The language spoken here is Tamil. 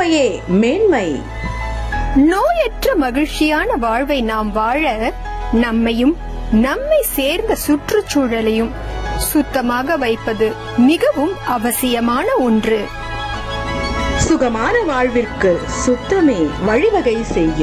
தூய்மையே மேன்மை. நோயற்ற மகிழ்ச்சியான வாழ்வை நாம் வாழ நம்மையும் நம்மை சேர்ந்த சுற்றுச்சூழலையும் சுத்தமாக வைப்பது மிகவும் அவசியமான ஒன்று. சுகமான வாழ்விற்கு சுத்தமே வழிவகை செய்யும்.